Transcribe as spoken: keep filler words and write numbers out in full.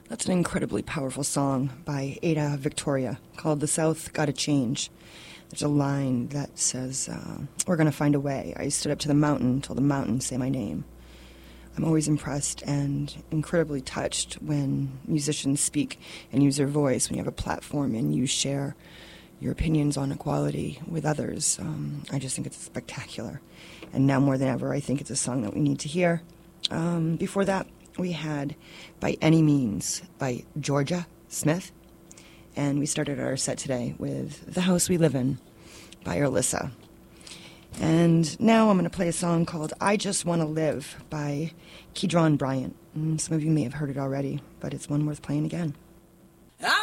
That's an incredibly powerful song by Ada Victoria called The South Gotta Change. There's a line that says, uh, we're going to find a way. I stood up to the mountain, told the mountain, say my name. I'm always impressed and incredibly touched when musicians speak and use their voice, when you have a platform and you share your opinions on equality with others. Um, I just think it's spectacular. And now more than ever, I think it's a song that we need to hear. Um, before that, we had By Any Means by Georgia Smith. And we started our set today with The House We Live In by Erlissa. And now I'm going to play a song called I Just Want to Live by Kedron Bryant. And some of you may have heard it already, but it's one worth playing again.